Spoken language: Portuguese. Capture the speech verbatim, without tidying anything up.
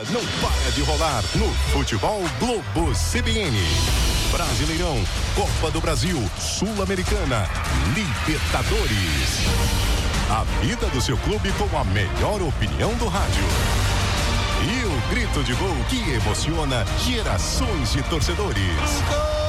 Não para de rolar no Futebol Globo C B N. Brasileirão, Copa do Brasil, Sul-Americana, Libertadores. A vida do seu clube com a melhor opinião do rádio. E o grito de gol que emociona gerações de torcedores.